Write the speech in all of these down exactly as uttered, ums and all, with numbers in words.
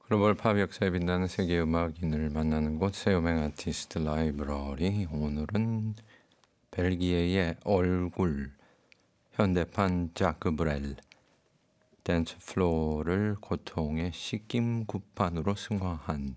글로벌 팝 역사에 빛나는 세계 음악인을 만나는 곳 세우맹 아티스트 라이브러리. 오늘은 벨기에의 얼굴 현대판 자크 브렐 댄스 플로어를 고통의 식김구판으로 승화한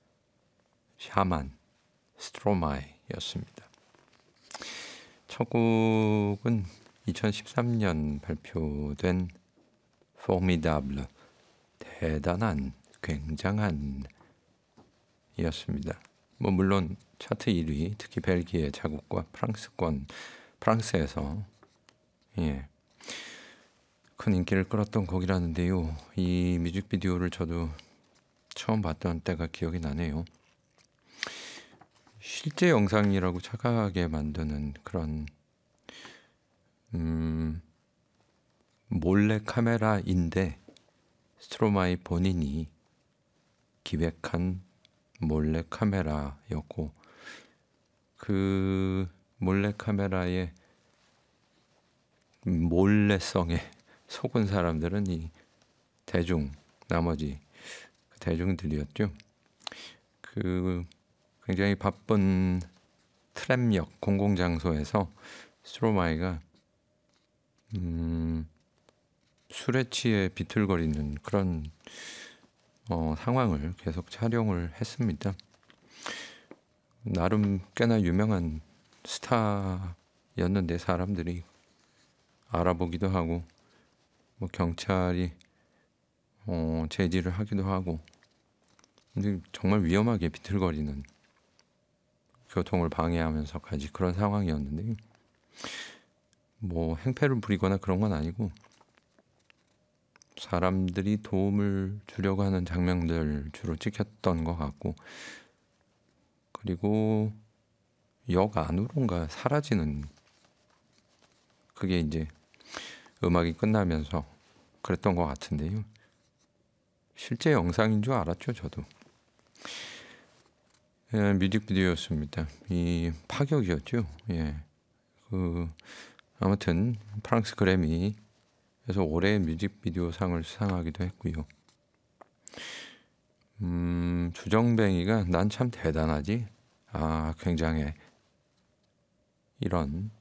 샤만 스트로마이였습니다. 첫 곡은 이천십삼 년 발표된 포미다블 대단한 굉장한 이었습니다. 뭐 물론 차트 일 위, 특히 벨기에 자국과 프랑스권 프랑스에서 예, 큰 인기를 끌었던 곡이라는데요. 이 뮤직비디오를 저도 처음 봤던 때가 기억이 나네요. 실제 영상이라고 착각하게 만드는 그런 음, 몰래 카메라인데 스트로마이 본인이 기획한 몰래 카메라였고, 그 몰래 카메라의 몰래성에 속은 사람들은 이 대중, 나머지 대중들이었죠. 그 굉장히 바쁜 트램역 공공장소에서 스트로마이가 음, 술에 취해 비틀거리는 그런 어, 상황을 계속 촬영을 했습니다. 나름 꽤나 유명한 스타였는데 사람들이 알아보기도 하고, 뭐 경찰이 어, 제지를 하기도 하고, 근데 정말 위험하게 비틀거리는, 교통을 방해하면서까지 그런 상황이었는데, 뭐 행패를 부리거나 그런 건 아니고 사람들이 도움을 주려고 하는 장면들 주로 찍혔던 것 같고, 그리고 역 안으로인가 사라지는, 그게 이제 음악이 끝나면서 그랬던 것 같은데요. 실제 영상인 줄 알았죠, 저도. 예, 뮤직비디오였습니다. 이 파격이었죠. 예, 그 아무튼 프랑스 그래미에서 올해 뮤직비디오 상을 수상하기도 했고요. 음, 주정뱅이가 난 참 대단하지, 아 굉장해, 이런